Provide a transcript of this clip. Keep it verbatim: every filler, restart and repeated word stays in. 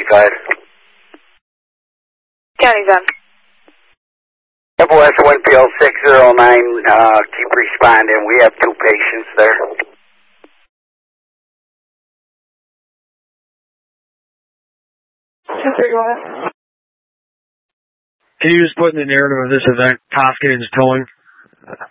go ahead. County's on. F O S one P L six zero nine, uh, keep responding. We have two patients there. Can you just put in the narrative of this event, Koskinen is towing?